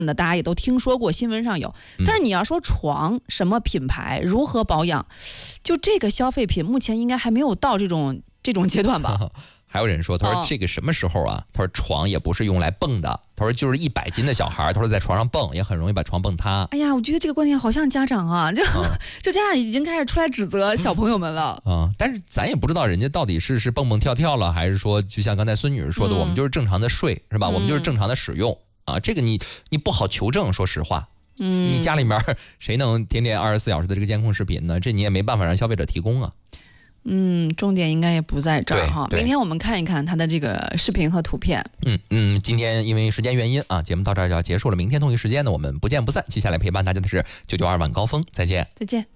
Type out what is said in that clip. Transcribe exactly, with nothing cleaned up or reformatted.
的，大家也都听说过，新闻上有。但是你要说床什么品牌如何保养，就这个消费品目前应该还没有到这种这种阶段吧。 还有人说，他说这个什么时候啊？他说床也不是用来蹦的。他说就是一百斤的小孩，他说在床上蹦也很容易把床蹦塌。 哎呀，我觉得这个观点好像家长啊，就、嗯、就家长已经开始出来指责小朋友们了。 啊、嗯，但是咱也不知道人家到底是是蹦蹦跳跳了，还是说就像刚才孙女士说的，嗯、我们就是正常的睡，是吧？嗯、我们就是正常的使用啊。这个你你不好求证，说实话。嗯，你家里面谁能天天二十四小时的这个监控视频呢？这你也没办法让消费者提供啊。 嗯，重点应该也不在这儿哈。明天我们看一看它的这个视频和图片。 嗯嗯，今天因为时间原因啊，节目到这儿就要结束了。明天同一时间呢，我们不见不散。接下来陪伴大家的是九九二晚高峰，再见， 再见。